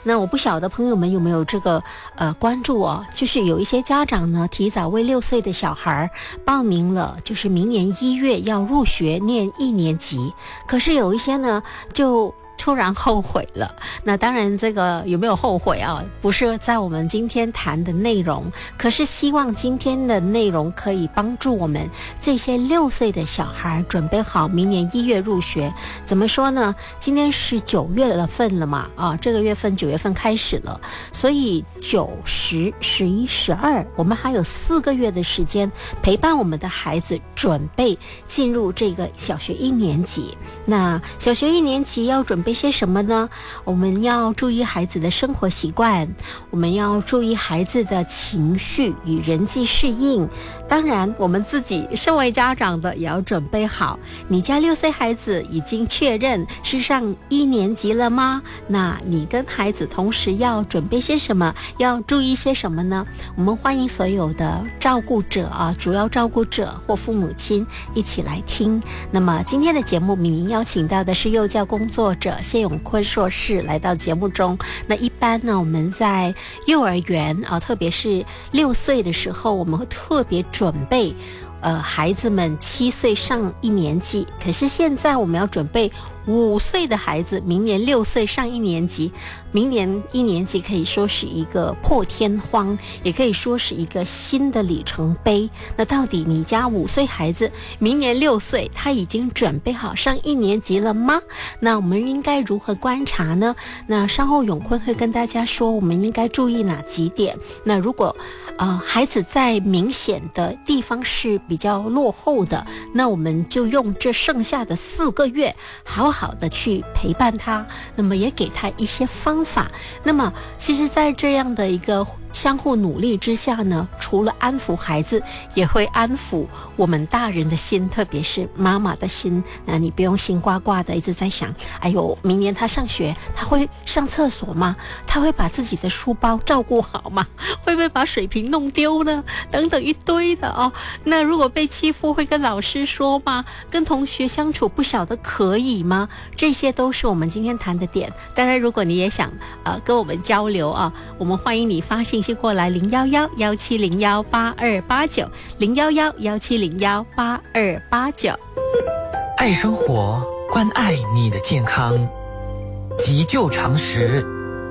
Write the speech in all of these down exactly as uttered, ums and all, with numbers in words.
那我不晓得朋友们有没有这个呃关注哦，就是有一些家长呢提早为六岁的小孩报名了，就是明年一月要入学念一年级，可是有一些呢就突然后悔了。那当然这个有没有后悔啊，不是在我们今天谈的内容，可是希望今天的内容可以帮助我们这些六岁的小孩准备好明年一月入学。怎么说呢，今天是九月份了嘛，啊，这个月份九月份开始了，所以九十十一十二我们还有四个月的时间陪伴我们的孩子准备进入这个小学一年级。那小学一年级要准备些什么呢？我们要注意孩子的生活习惯，我们要注意孩子的情绪与人际适应，当然我们自己身为家长的也要准备好。你家六岁孩子已经确认是上一年级了吗？那你跟孩子同时要准备些什么，要注意些什么呢？我们欢迎所有的照顾者啊，主要照顾者或父母亲一起来听。那么今天的节目明明邀请到的是幼教工作者谢永坤硕士来到节目中。那一般呢，我们在幼儿园啊，特别是六岁的时候，我们会特别准备呃，孩子们七岁上一年级，可是现在我们要准备五岁的孩子，明年六岁上一年级。明年一年级可以说是一个破天荒，也可以说是一个新的里程碑。那到底你家五岁孩子明年六岁，他已经准备好上一年级了吗？那我们应该如何观察呢？那稍后永坤会跟大家说我们应该注意哪几点。那如果呃孩子在明显的地方是比较落后的，那我们就用这剩下的四个月好好的去陪伴他，那么也给他一些方法。那么其实在这样的一个相互努力之下呢，除了安抚孩子，也会安抚我们大人的心，特别是妈妈的心。那你不用心挂挂的一直在想，哎呦，明年他上学，他会上厕所吗？他会把自己的书包照顾好吗？会不会把水瓶弄丢呢？等等一堆的哦。那如果被欺负，会跟老师说吗？跟同学相处不晓得可以吗？这些都是我们今天谈的点。当然，如果你也想呃跟我们交流啊，我们欢迎你发信息过来零幺幺幺七零幺八二八九零幺幺幺七零幺八二八九。 爱生活，关爱你的健康，急救常识。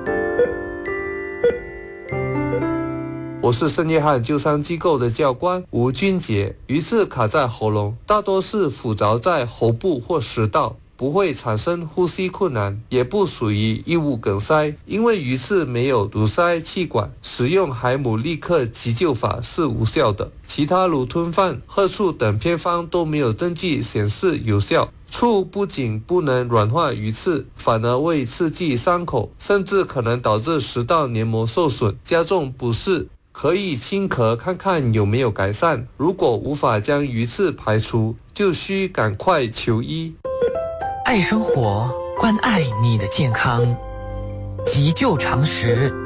我是圣约翰救伤机构的教官吴俊杰。鱼刺卡在喉咙，大多是附着在喉部或食道，不会产生呼吸困难，也不属于异物梗塞。因为鱼刺没有堵塞气管，使用海姆立克急救法是无效的。其他如吞饭、喝醋等偏方都没有证据显示有效。醋不仅不能软化鱼刺，反而会刺激伤口，甚至可能导致食道黏膜受损，加重不适。可以轻咳看看有没有改善，如果无法将鱼刺排除，就需赶快求医。 爱生活，关爱你的健康，急救常识。